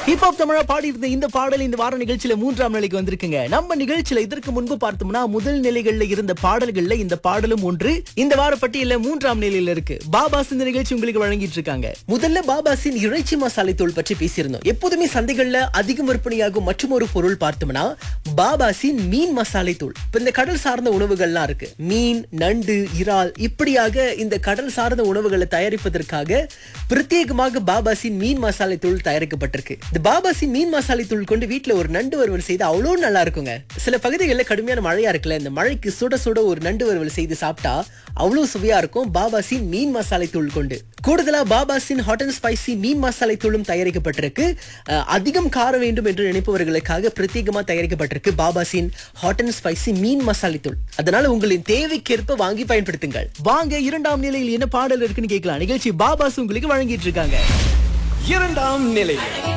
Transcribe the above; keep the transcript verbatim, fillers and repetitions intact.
Hip hop தமிழா பாடி இருந்த இந்த பாடல் இந்த வார நிகழ்ச்சியில மூன்றாம் நிலைக்கு வந்திருக்குங்க. நம்ம நிகழ்ச்சியில இதற்கு முன்பு பார்த்தோம்னா முதல் நிலைகள்ல இருந்த பாடல்கள்ல இந்த பாடலும் ஒன்று இந்த வார பட்டியல மூன்றாம் நிலையில இருக்கு. பாபாஸ் இந்த நிகழ்ச்சி உங்களுக்கு வழங்கிட்டு இருக்காங்க. முதல்ல பாபாஸின் இறைச்சி மசாலை தூள் பற்றி பேசியிருந்தோம். எப்போதுமே சந்தைகள்ல அதிகம் விற்பனையாகும் மற்றும் ஒரு பொருள் பார்த்தோம்னா பாபாஸின் மீன் மசாலை தூள். இப்ப இந்த கடல் சார்ந்த உணவுகள்லாம் இருக்கு. மீன், நண்டு, இறால் இப்படியாக இந்த கடல் சார்ந்த உணவுகளை தயாரிப்பதற்காக பிரத்யேகமாக பாபாஸின் மீன் மசாலை தூள் தயாரிக்கப்பட்டிருக்கு. இந்த பாபாஸின் மீன் மசாலை தூள் கொண்டு வீட்டுல ஒரு நண்டு வறுவல் செய்து அவ்வளோ நல்லா இருக்குங்க. சில பகுதிகளில் கடுமையான மழையா இருக்குல்ல, இந்த மழைக்கு சுட சுட ஒரு நண்டு வறுவல் செய்து சாப்பிட்டா அவ்வளவு சுவையா இருக்கும் பாபாஸின் மீன் மசாலை தூள் கொண்டு. கூடுதலா பாபாஸின் ஹாட் அண்ட் ஸ்பைசி மீன் மசாலை தூளும் தயாரிக்கப்பட்டிருக்கு. அஹ், அதிகம் காரம் வேண்டும் என்று நினைப்பவர்களுக்காக பிரத்யேகமா தயாரிக்கப்பட்டிருக்கு பாபாஸின் ஹாட் அண்ட் ஸ்பைசி மீன் மசாலை தூள். அதனால உங்களின் தேவைக்கேற்ப வாங்கி பயன்படுத்துங்கள். வாங்க இரண்டாம் நிலையில் என்ன பாடல் இருக்குன்னு கேட்கலாம். நிகழ்ச்சி பாபாஸ் உங்களுக்கு வழங்கிட்டு இருக்காங்க. இரண்டாம் நிலையில்